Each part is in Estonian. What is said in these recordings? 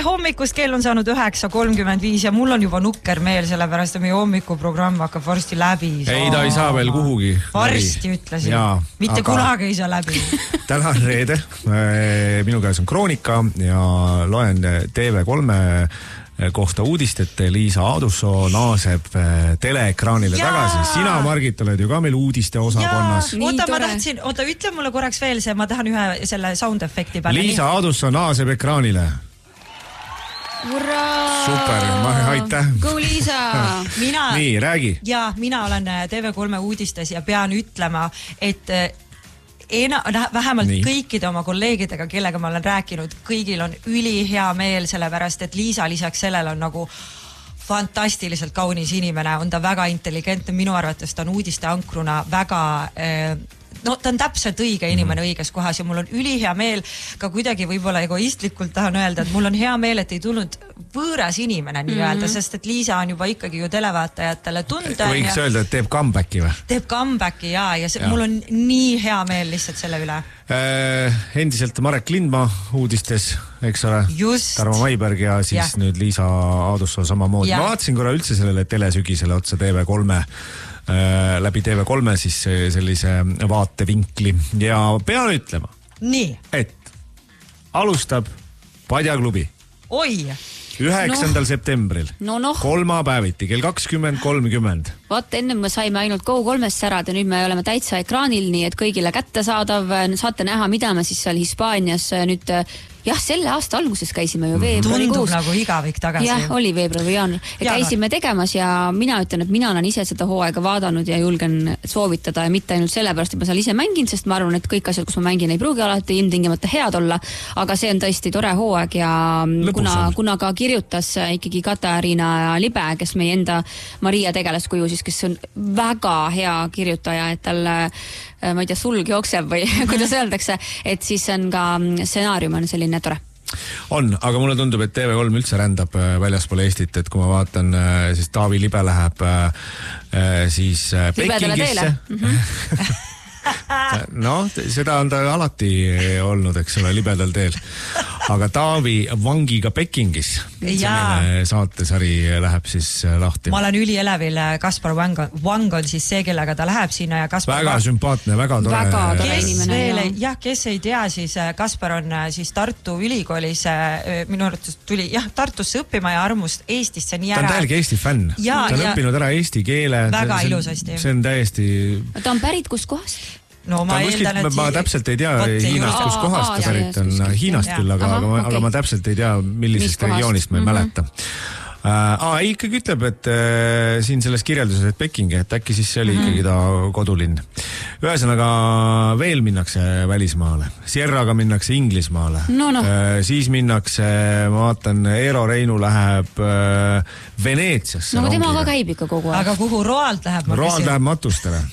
hommikust, kell on saanud 9:35 ja mul on juba nukker meel, sellepärast et meie hommikuprogramm hakkab varsti läbi. Ei, ta ei saa veel kuhugi. Varsti ütlesin. Mitte kunagi ei saa läbi. Täna on reede. Minu käes on Kroonika ja loen TV3 kohta uudist, et Liisa Aadussoo naaseb teleekraanile tagasi. Sina, Margit, oled ju ka meil uudiste osakonnas. Oota, ütle mulle korraks veel see, ma tahan ühe selle sound efekti peale. Liisa Aadussoo naaseb ekraanile. Urraa! Super, aitäh. Go Liisa! Nii, räägi. Ja mina olen TV3 uudistes ja pean ütlema, et vähemalt kõikide oma kolleegidega, kellega ma olen rääkinud, kõigil on ülihea meel, sellepärast, et Liisa lisaks sellele on nagu fantastiliselt kaunis inimene, on ta väga intelligentne, minu arvates ta on uudisteankruna väga... ta on täpselt õige inimene õiges kohas ja mul on ülihea meel, ka kuidagi võib-olla egoistlikult tahan öelda, et mul on hea meel, et ei tulnud võõras inimene nii-öelda, sest et Liisa on juba ikkagi ju televaatajatele tunda. Võiks öelda, et teeb comebacki või? Teeb comebacki ja mul on nii hea meel lihtsalt selle üle. Endiselt Marek Lindmaa uudistes, eks ole? Just. Tarmo Maiberg ja siis nüüd Liisa Aadussoo samamoodi. Ma vaatasin korra üldse sellele telesügisele otsa TV3 läbi TV3 siis sellise vaatevinkli ja pean ütlema, et alustab Padjaklubi 9. septembril kolmapäeviti kell 20:30. Vaat enne me saime ainult Go3-st särada, nüüd me oleme täitsa ekraanil, nii et kõigile kättesaadav, saate näha, mida me siis seal Hispaanias nüüd selle aasta alguses käisime ju veebruarikuus. Tundub nagu igavik tagasi. Jah, oli veebruar või jaanuar. Ja käisime tegemas ja mina ütlen, et mina olen ise seda hooaega vaadanud ja julgen soovitada ja mitte ainult sellepärast, et ma seal ise mängin, sest ma arvan, et kõik asjad, kus ma mängin, ei pruugi alati ilmtingimata head olla, aga see on tõesti tore hooaeg ja kuna ka kirjutas ikkagi Katariina Libe, kes meie enda Maria tegelaskuju siis, kes on väga hea kirjutaja, et tal ma ei tea, sulg jookseb või kuidas öeldakse, et siis on ka stsenaarium on selline tore. On, aga mulle tundub, et TV3 üldse rändab väljaspool Eestit, et kui ma vaatan, siis Taavi Libe läheb siis Pekingisse. Seda on ta alati olnud, eks ole, libedal teel. Aga Taavi vangiga Pekingis. Selline saatesari läheb siis lahti. Ma olen ülielevil, Kaspar Wang on siis see, kellega ta läheb sinna ja Kaspar... Väga sümpaatne, väga tore inimene. Kes ei tea, siis Kaspar on siis Tartu ülikoolis, minu arvates tuli Tartusse õppima ja armust Eestisse nii ära. Ta on täielgi Eesti fänn. Ta on õppinud ära eesti keele. Väga ilusasti. See on täiesti... Ta on pärit kus kohast? Ma täpselt ei tea Hiinast, kus kohast ta pärit on. Hiinast küll, aga ma täpselt ei tea, millisest regioonist ma ei mäleta. Ikkagi ütleb, et siin selles kirjelduses, et Peking, et äkki siis see oli ikkagi ta kodulinn. Ühesõnaga veel minnakse välismaale. Sierraga minnakse Inglismaale. Siis minnakse, ma vaatan, Eero Reinu läheb Veneetsiasse. No tema ka käib ikka kogu aeg. Aga kuhu Roald läheb? Roald läheb matustele.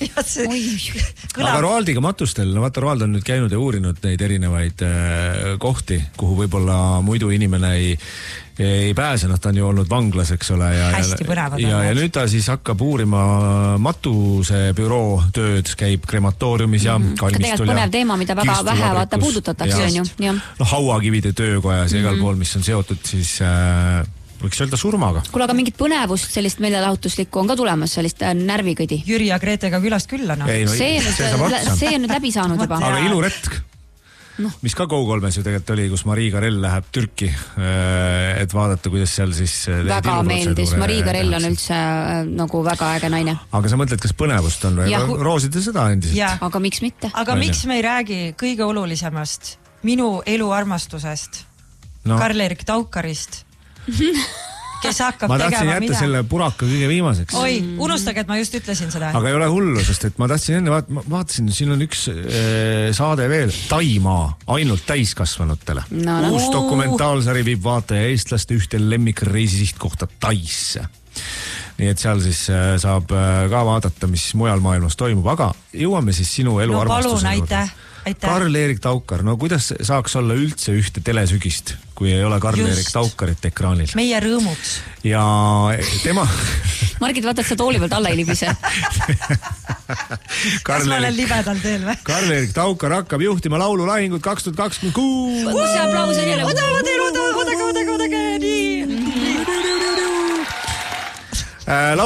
Aga Roaldiga matustel, vaata Roald on nüüd käinud ja uurinud neid erinevaid kohti, kuhu võib-olla muidu inimene ei pääse, ta on ju olnud vanglas, eks ole. Hästi põnevad. Ja nüüd ta siis hakkab uurima matusebüroo tööd, käib krematooriumis ja kalmistul. Tegelikult põnev teema, mida väga vähe vaata puudutatakse, on ju. Hauakivide töökojas ja igal pool, mis on seotud siis... võiks öelda surmaga. Kuule, aga mingit põnevust sellist meelelahutuslikku on ka tulemas, sellist närvikõdi. Jüri ja Gretega külast küll on. See on nüüd läbi saanud juba. Aga iluretk. Mis ka Go3-s ju tegelikult oli, kus Marii Karell läheb Türki, et vaadata, kuidas seal siis... Väga meeldis, Marii Karell on üldse nagu väga äge naine. Aga sa mõtled, kas põnevust on või? Roosida seda endiselt. Aga miks mitte? Aga miks me ei räägi kõige olulisemast, minu eluarmastusest, Karl-Erik Taukarist, kes hakkab tegema mida? Ma tahtsin jätta selle puraka kõige viimaseks. Oi, unustage, et ma just ütlesin seda. Aga ei ole hullu, sest et ma tahtsin enne, vaatasin, siin on üks saade veel, Taimaa, ainult täiskasvanutele. Uus dokumentaalsari viib vaataja eestlaste ühte lemmikreisi sihtkohta Taisse. Nii et seal siis saab ka vaadata, mis mujal maailmas toimub, aga jõuame siis sinu eluarmastuse juurde. Karl-Erik Taukar, kuidas saaks olla üldse ühte telesügist, kui ei ole Karl-Erik Taukarit ekraanil? Meie rõõmuks. Ja tema... Margit, vaata, et sa tooli pealt alla ei libise. Kas ma olen libedal teel või? Karl-Erik Taukar hakkab juhtima laululahingut 2026. See aplaus on jälle... Oodake.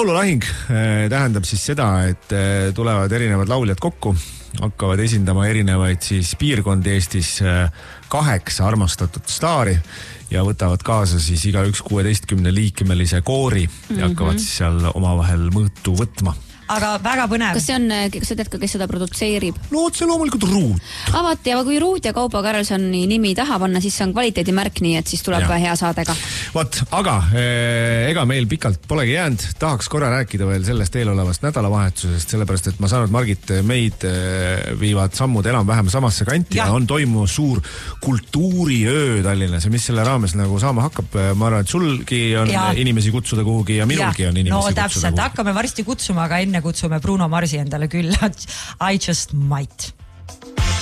laululahing tähendab siis seda, et tulevad erinevad lauljad kokku, hakkavad esindama erinevaid siis piirkondi Eestis 8 armastatud staari ja võtavad kaasa siis igaüks 16-liikmelise koori ja hakkavad siis seal omavahel mõõtu võtma. Aga väga põnev. Kas sa tead ka, kes seda produtseerib? No see loomulikult Ruut. Avati, aga kui Ruut ja Kaupo Karelsoni nimi taha panna, siis see on kvaliteedimärk, nii et siis tuleb ka hea saadega. Vot, aga ega meil pikalt polegi jäänud. Tahaks korra rääkida veel sellest eelolevast nädalavahetusest, sellepärast, et ma saan, et Margit meid viivad sammud enam-vähem samasse kanti ja on toimuv suur kultuuriöö Tallinnas ja mis selle raames nagu saama hakkab. Ma arvan, et sulgi on inimesi kutsuda kuhugi ja minulgi on inimesi kutsuda täpselt, kuhugi. Hakkame varsti kutsuma, aga enne kutsume Bruno Marsi endale külla. I just might.